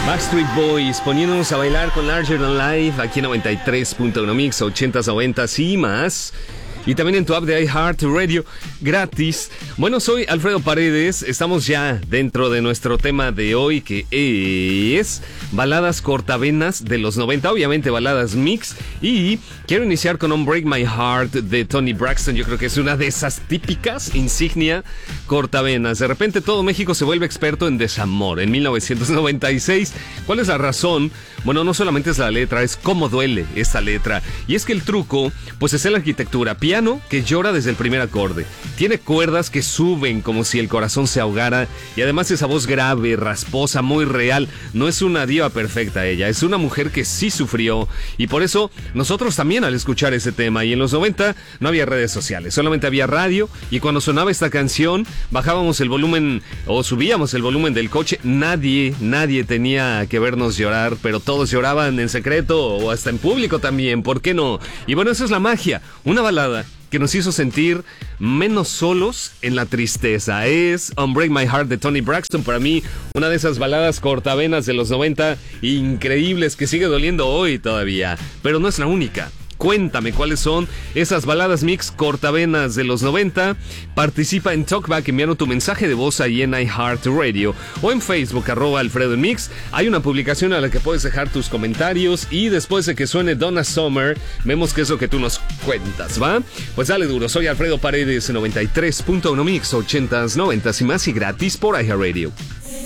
Backstreet Boys poniéndonos a bailar con Larger Than Life aquí en 93.1 Mix, 80s, 90s y más. Y también en tu app de iHeartRadio, gratis. Bueno, soy Alfredo Paredes. Estamos ya dentro de nuestro tema de hoy, que es baladas cortavenas de los 90. Obviamente baladas mix. Y quiero iniciar con Unbreak My Heart de Toni Braxton. Yo creo que es una de esas típicas insignia cortavenas. De repente todo México se vuelve experto en desamor en 1996. ¿Cuál es la razón? Bueno, no solamente es la letra, es cómo duele esta letra. Y es que el truco, pues es en la arquitectura. Piano que llora desde el primer acorde. Tiene cuerdas que suben como si el corazón se ahogara. Y además esa voz grave, rasposa, muy real. No es una diva perfecta ella, es una mujer que sí sufrió. Y por eso nosotros también al escuchar ese tema. Y en los 90 no había redes sociales, solamente había radio. Y cuando sonaba esta canción, bajábamos el volumen o subíamos el volumen del coche. Nadie tenía que vernos llorar, pero todos lloraban en secreto o hasta en público también, ¿por qué no? Y bueno, esa es la magia, una balada que nos hizo sentir menos solos en la tristeza. Es Unbreak My Heart de Toni Braxton. Para mí, una de esas baladas cortavenas de los 90 increíbles que sigue doliendo hoy todavía, pero no es la única. Cuéntame cuáles son esas baladas mix cortavenas de los 90. Participa en Talkback enviando tu mensaje de voz ahí en iHeartRadio o en Facebook, @AlfredoMix. Hay una publicación a la que puedes dejar tus comentarios y después de que suene Donna Summer, vemos qué es lo que tú nos cuentas, ¿va? Pues dale duro, soy Alfredo Paredes, 93.1 Mix, 80s, 90s y más y gratis por iHeartRadio.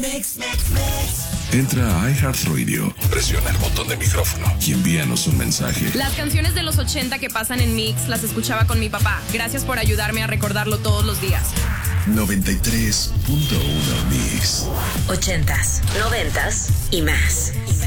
Entra a iHeartRadio, presiona el botón de micrófono y envíanos un mensaje. Las canciones de los 80 que pasan en Mix las escuchaba con mi papá. Gracias por ayudarme a recordarlo todos los días. 93.1 Mix. 80s, 90s y más.